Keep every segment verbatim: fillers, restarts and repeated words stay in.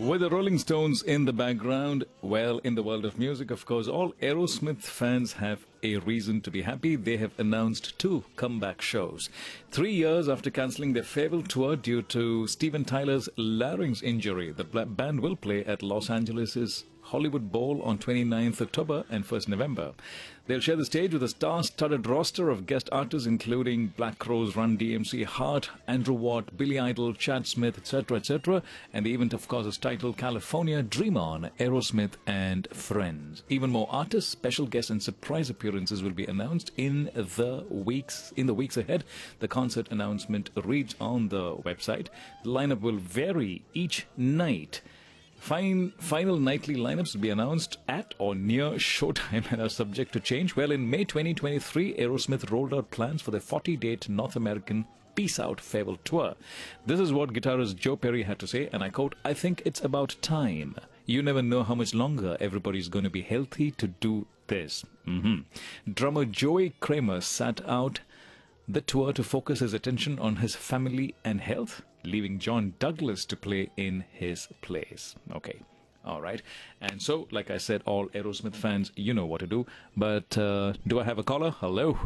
With the Rolling Stones in the background, well, in the world of music, of course, all Aerosmith fans have a reason to be happy. They have announced two comeback shows. Three years after cancelling their farewell tour due to Steven Tyler's larynx injury, the band will play at Los Angeles' Hollywood Bowl on twenty-ninth October and first November. They'll share the stage with a star-studded roster of guest artists including Black Crowes, Run D M C, Heart, Andrew Watt, Billy Idol, Chad Smith, et cetera, et cetera. And the event, of course, is titled California, Dream On, Aerosmith and Friends. Even more artists, special guests, and surprise appearances will be announced in the weeks in the weeks ahead. The concert announcement reads on the website. The lineup will vary each night. Fine, final nightly lineups will be announced at or near showtime and are subject to change. Well, in May twenty twenty-three, Aerosmith rolled out plans for their forty-date North American Peace Out farewell tour. This is what guitarist Joe Perry had to say, and I quote, "I think it's about time. You never know how much longer everybody's going to be healthy to do this." Mm-hmm. Drummer Joey Kramer sat out the tour to focus his attention on his family and health, leaving John Douglas to play in his place. Okay, all right. And so, like I said, all Aerosmith fans, you know what to do. But uh, do I have a caller? Hello.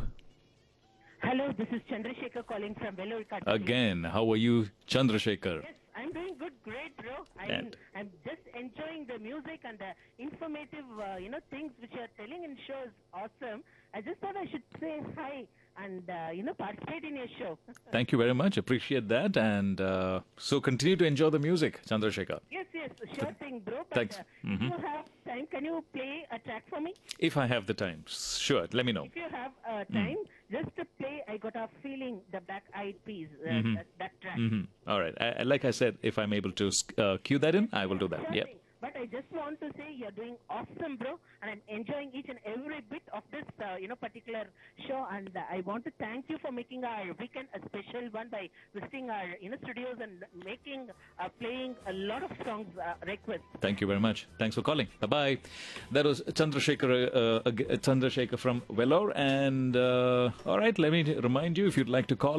Hello, this is Chandrasekhar calling from Vellore. Again, how are you, Chandrasekhar? Yes, I'm doing good, great, bro. I'm, And- I'm just enjoying the music and the informative, uh, you know, things which you're telling in show is awesome. I just thought I should say hi and, uh, you know, participate in your show. Thank you very much. Appreciate that. And uh, so continue to enjoy the music, Chandrasekhar. Yes, yes, sure thing, bro. But Thanks. Uh, Mhm. if you have time, can you play a track for me? If I have the time, sure, let me know. If you have uh, time, just to play I Got a Feeling, the Black Eyed Peas, uh, Mhm. that, that track. hmm All right. I, I- like I said, if I'm able to uh, cue that in, I will do that. Sure Yeah. thing. But I just want to say you're doing awesome, bro, and I'm enjoying each and every bit of this, uh, you know, particular show. And uh, I want to thank you for making our weekend a special one by visiting our, you know, studios and making, uh, playing a lot of songs uh, requests. Thank you very much. Thanks for calling. Bye bye. That was Chandrasekhar, uh, ag- Chandrasekhar from Vellore. And uh, all right, let me remind you, if you'd like to call.